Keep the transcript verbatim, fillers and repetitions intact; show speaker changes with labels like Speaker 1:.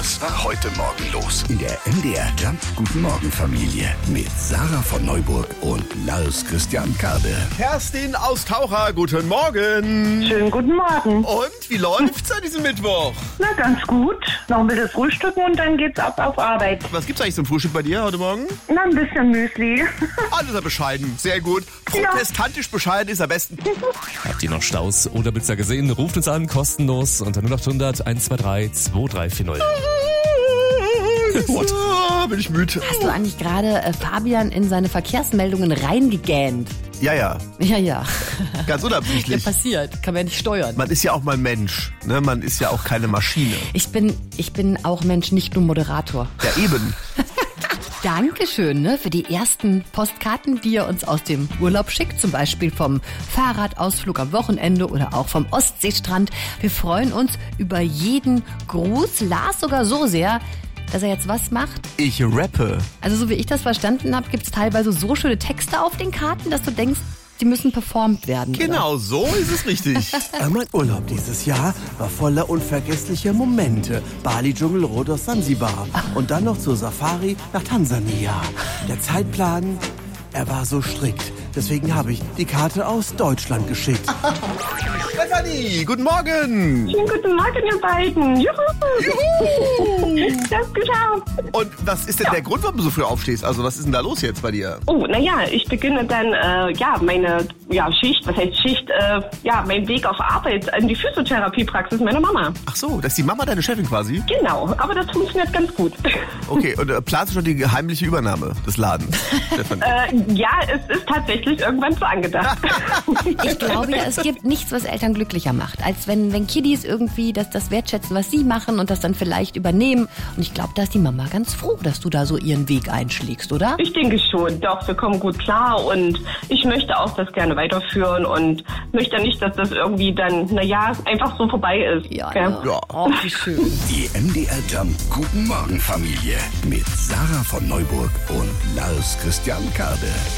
Speaker 1: Was war heute Morgen los? In der M D R Jump Guten Morgen Familie mit Sarah von Neuburg und Lars Christian Kade.
Speaker 2: Kerstin aus Taucher, guten Morgen.
Speaker 3: Schönen guten Morgen.
Speaker 2: Und wie läuft's an diesem Mittwoch?
Speaker 3: Na, ganz gut. Noch ein bisschen frühstücken und dann geht's ab auf Arbeit.
Speaker 2: Was gibt's eigentlich zum Frühstück bei dir heute Morgen?
Speaker 3: Na, ein bisschen Müsli.
Speaker 2: Alles bescheiden, sehr gut.
Speaker 3: Ja.
Speaker 2: Protestantisch bescheiden ist am besten.
Speaker 4: Habt ihr noch Staus oder Blitzer gesehen? Ruft uns an, kostenlos unter null acht hundert eins zwei drei zwei drei vier null.
Speaker 2: What? Ah, bin ich müde.
Speaker 5: Hast du eigentlich gerade äh, Fabian in seine Verkehrsmeldungen reingegähnt?
Speaker 2: Ja, ja,
Speaker 5: Ja, ja.
Speaker 2: ganz
Speaker 5: Ja,
Speaker 2: unabsichtlich.
Speaker 5: passiert. Kann man ja nicht steuern.
Speaker 2: Man ist ja auch mal Mensch, ne? Man ist ja auch keine Maschine.
Speaker 5: Ich bin, ich bin auch Mensch, nicht nur Moderator.
Speaker 2: Ja, eben.
Speaker 5: Dankeschön, ne, für die ersten Postkarten, die ihr uns aus dem Urlaub schickt. Zum Beispiel vom Fahrradausflug am Wochenende oder auch vom Ostseestrand. Wir freuen uns über jeden Gruß. Lars sogar so sehr, dass er jetzt was macht.
Speaker 2: Ich rappe.
Speaker 5: Also so wie ich das verstanden habe, gibt es teilweise so schöne Texte auf den Karten, dass du denkst, die müssen performt werden. Oder?
Speaker 2: Genau, so ist es richtig.
Speaker 6: Äh, Mein Urlaub dieses Jahr war voller unvergesslicher Momente. Bali, Dschungel, Rhodos, Sansibar. Und dann noch zur Safari nach Tansania. Der Zeitplan, er war so strikt. Deswegen habe ich die Karte aus Deutschland geschickt.
Speaker 2: Stefanie, guten Morgen.
Speaker 3: Schönen guten Morgen, ihr beiden. Juhu.
Speaker 2: Juhu.
Speaker 3: Das geschafft.
Speaker 2: Und was ist denn der Grund, warum du so früh aufstehst? Also was ist denn da los jetzt bei dir?
Speaker 3: Oh, naja, ich beginne dann, äh, ja, meine ja, Schicht, was heißt Schicht, äh, ja, mein Weg auf Arbeit in die Physiotherapiepraxis meiner Mama.
Speaker 2: Ach so, das ist die Mama deine Chefin quasi?
Speaker 3: Genau, aber das funktioniert ganz gut.
Speaker 2: Okay, und äh, planst du schon die heimliche Übernahme des Ladens? Stefanie?
Speaker 3: äh, ja, es ist tatsächlich irgendwann so angedacht.
Speaker 5: Ich glaube ja, es gibt nichts, was Eltern glücklicher macht, als wenn, wenn Kiddies irgendwie das, das wertschätzen, was sie machen und das dann vielleicht übernehmen. Und ich glaube, da ist die Mama ganz froh, dass du da so ihren Weg einschlägst, oder?
Speaker 3: Ich denke schon, doch, wir kommen gut klar und ich möchte auch das gerne weiterführen und möchte nicht, dass das irgendwie dann, naja, einfach so vorbei ist.
Speaker 5: Ja,
Speaker 3: Gell?
Speaker 5: ja.
Speaker 2: Ja.
Speaker 5: Oh, wie schön.
Speaker 1: Die M D R Jump Guten Morgen Familie mit Sarah von Neuburg und Lars Christian Kade.